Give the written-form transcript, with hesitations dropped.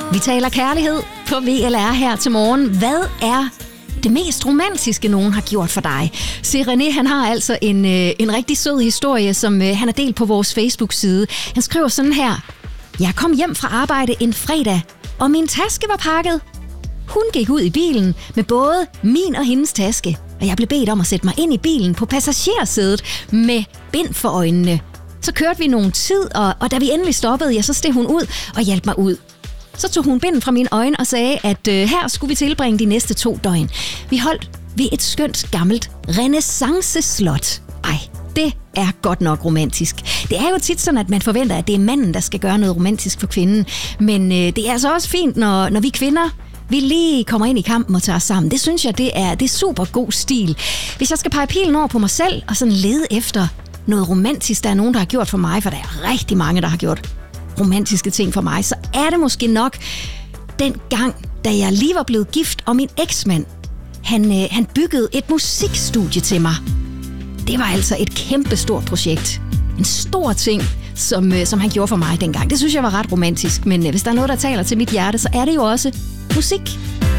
Vi taler kærlighed på VLR her til morgen. Hvad er det mest romantiske, nogen har gjort for dig? Se, René, han har altså en rigtig sød historie, som han har delt på vores Facebook-side. Han skriver sådan her: Jeg kom hjem fra arbejde en fredag, og min taske var pakket. Hun gik ud i bilen med både min og hendes taske, og jeg blev bedt om at sætte mig ind i bilen på passagersædet med bind for øjnene. Så kørte vi nogen tid, og da vi endelig stoppede, ja, så steg hun ud og hjalp mig ud. Så tog hun binden fra mine øjne og sagde, at her skulle vi tilbringe de næste 2 døgn. Vi holdt ved et skønt gammelt renæssanceslot. Ej, det er godt nok romantisk. Det er jo tit sådan, at man forventer, at det er manden, der skal gøre noget romantisk for kvinden. Men det er altså også fint, når vi kvinder, vi lige kommer ind i kampen og tager os sammen. Det synes jeg, det er super god stil. Hvis jeg skal pege pilen over på mig selv og sådan lede efter noget romantisk, der er nogen, der har gjort for mig, for der er rigtig mange, der har gjort romantiske ting for mig, så er det måske nok den gang, da jeg lige var blevet gift, og min eksmand, han byggede et musikstudie til mig. Det var altså et kæmpestort projekt. En stor ting, som han gjorde for mig dengang. Det synes jeg var ret romantisk, men hvis der er noget, der taler til mit hjerte, så er det jo også musik.